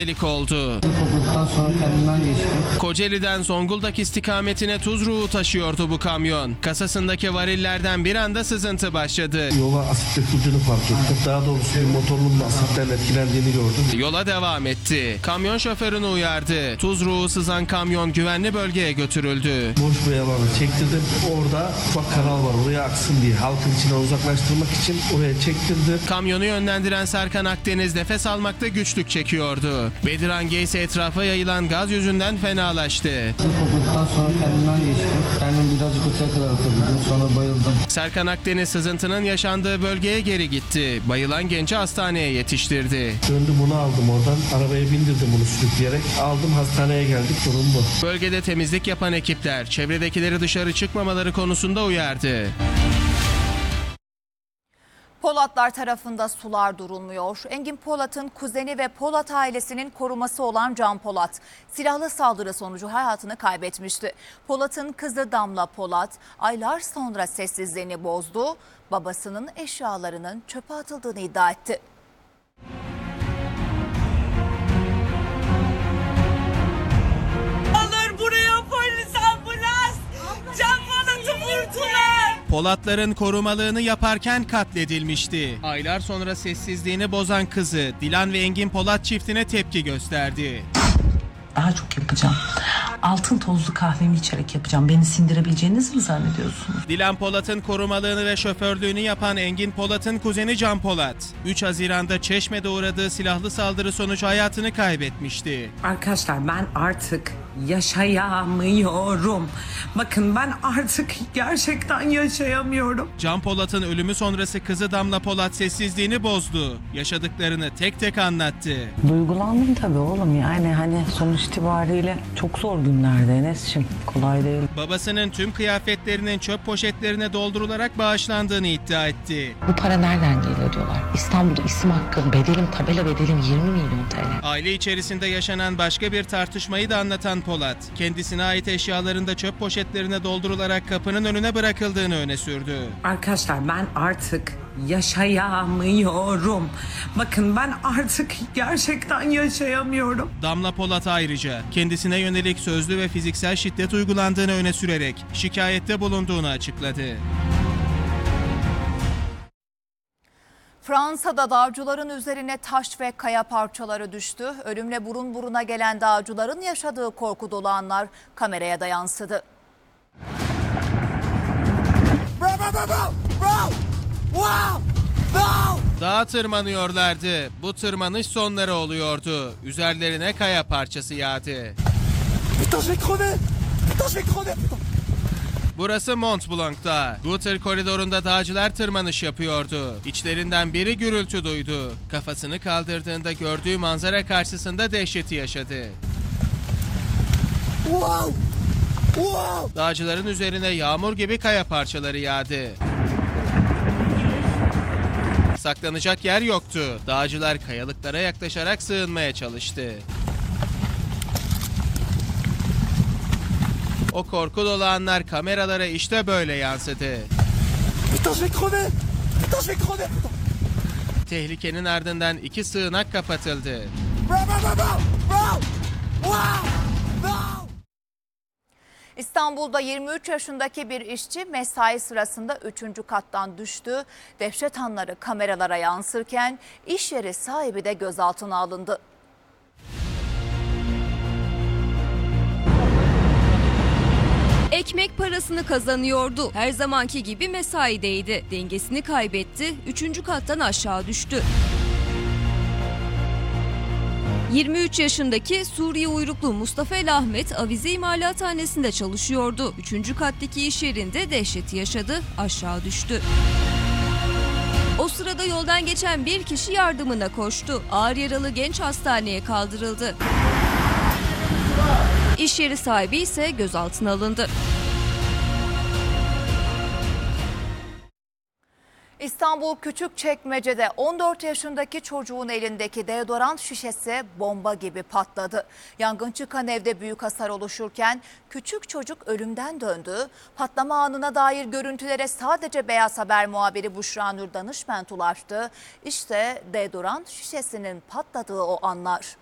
oldu. Topluluktan sonra kendimden geçtim. Kocaeli'den Zonguldak istikametine tuzruğu taşıyordu bu kamyon. Kasasındaki varillerden bir anda sızıntı başladı. Yola asit döküldüğünü fark ettim. Daha doğrusu bir motorun asitten etkilendiğini gördüm. Yola devam etti. Kamyon şoförünü uyardı. Tuzruğu sızan kamyon güvenli bölgeye götürüldü. Boş bir alanı çektirdim. Orada ufak kanal var. Oraya aksın diye halkın içine uzaklaştırmak için oraya çektirdim. Kamyonu yönlendiren Serkan Akdeniz nefes almakta güçlük çekiyordu. Bedirange ise etrafa yayılan gaz yüzünden fenalaştı. Topluluktan sonra kendimden geçtim. Kendimi birazcık öteye kadar atabildim. Sonra bayıldım. Serkan Akdeniz sızıntının yaşandığı bölgeye geri gitti. Bayılan genci hastaneye yetiştirdi. Döndüm bunu aldım oradan. Arabaya bindirdim bunu sürükleyerek. Aldım hastaneye geldik. Durum bu. Bölgede temizlik yapan ekipler çevredekileri dışarı çıkmamaları konusunda uyardı. Polatlar tarafında sular durulmuyor. Engin Polat'ın kuzeni ve Polat ailesinin koruması olan Can Polat, silahlı saldırı sonucu hayatını kaybetmişti. Polat'ın kızı Damla Polat aylar sonra sessizliğini bozdu. Babasının eşyalarının çöpe atıldığını iddia etti. Alır buraya polis ambulans. Can Polat'ı vurdular. Polatların korumalığını yaparken katledilmişti. Aylar sonra sessizliğini bozan kızı Dilan ve Engin Polat çiftine tepki gösterdi. Daha çok yapacağım. Altın tozlu kahvemi içerek yapacağım. Beni sindirebileceğinizi mi zannediyorsunuz? Dilan Polat'ın korumalığını ve şoförlüğünü yapan Engin Polat'ın kuzeni Can Polat, 3 Haziran'da Çeşme'de uğradığı silahlı saldırı sonucu hayatını kaybetmişti. Arkadaşlar ben artık yaşayamıyorum. Bakın ben artık gerçekten yaşayamıyorum. Can Polat'ın ölümü sonrası kızı Damla Polat sessizliğini bozdu. Yaşadıklarını tek tek anlattı. Duygulandım tabii oğlum, yani hani sonuç itibariyle çok zor günlerde Enes'ciğim, kolay değil. Babasının tüm kıyafetlerinin çöp poşetlerine doldurularak bağışlandığını iddia etti. Bu para nereden geliyor diyorlar. İstanbul'da isim hakkı, bedelim, tabela bedelim 20 milyon TL. Aile içerisinde yaşanan başka bir tartışmayı da anlatan Polat, kendisine ait eşyalarında çöp poşetlerine doldurularak kapının önüne bırakıldığını öne sürdü. Arkadaşlar ben artık yaşayamıyorum. Bakın ben artık gerçekten yaşayamıyorum. Damla Polat ayrıca kendisine yönelik sözlü ve fiziksel şiddet uygulandığını öne sürerek şikayette bulunduğunu açıkladı. Fransa'da dağcıların üzerine taş ve kaya parçaları düştü. Ölümle burun buruna gelen dağcıların yaşadığı korku dolu anlar kameraya da yansıdı. Dağa tırmanıyorlardı. Bu tırmanış sonları oluyordu. Üzerlerine kaya parçası yağdı. Burası Mont Blanc'ta. Gutter koridorunda dağcılar tırmanış yapıyordu. İçlerinden biri gürültü duydu. Kafasını kaldırdığında gördüğü manzara karşısında dehşeti yaşadı. Dağcıların üzerine yağmur gibi kaya parçaları yağdı. Saklanacak yer yoktu. Dağcılar kayalıklara yaklaşarak sığınmaya çalıştı. O korku dolu anlar kameralara işte böyle yansıdı. Tehlikenin ardından 2 sığınak kapatıldı. İstanbul'da 23 yaşındaki bir işçi mesai sırasında 3. kattan düştü. Dehşet anları kameralara yansırken iş yeri sahibi de gözaltına alındı. Ekmek parasını kazanıyordu. Her zamanki gibi mesaideydi. Dengesini kaybetti. 3. kattan aşağı düştü. 23 yaşındaki Suriye uyruklu Mustafa El Ahmet avize imalathanesinde çalışıyordu. 3. kattaki iş yerinde dehşeti yaşadı, aşağı düştü. O sırada yoldan geçen bir kişi yardımına koştu. Ağır yaralı genç hastaneye kaldırıldı. İş yeri sahibi ise gözaltına alındı. İstanbul Küçükçekmece'de 14 yaşındaki çocuğun elindeki deodorant şişesi bomba gibi patladı. Yangın çıkan evde büyük hasar oluşurken küçük çocuk ölümden döndü. Patlama anına dair görüntülere sadece Beyaz Haber muhabiri Büşra Nur Danışment ulaştı. İşte deodorant şişesinin patladığı o anlar.